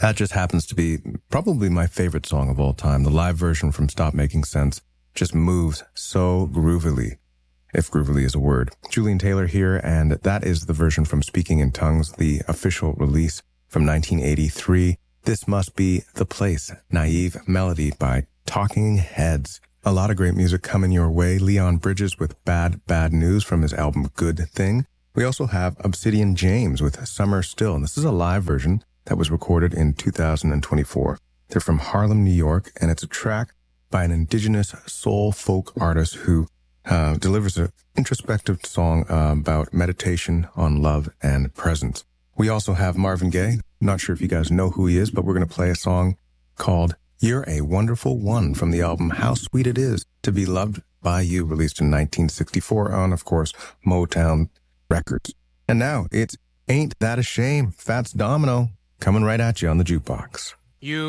That just happens to be probably my favorite song of all time. The live version from Stop Making Sense just moves so groovily, if groovily is a word. Julian Taylor here, and that is the version from Speaking in Tongues, the official release from 1983. This Must Be the Place, Naive Melody by Talking Heads. A lot of great music coming your way. Leon Bridges with Bad, Bad News from his album Good Thing. We also have Obsidian James with Summer Still, and this is a live version that was recorded in 2024. They're from Harlem, New York, and it's a track by an indigenous soul folk artist who delivers an introspective song about meditation on love and presence. We also have Marvin Gaye. Not sure if you guys know who he is, but we're going to play a song called You're a Wonderful One from the album How Sweet It Is to Be Loved by You, released in 1964 on, of course, Motown Records. And now it's Ain't That a Shame, Fats Domino, coming right at you on the jukebox. You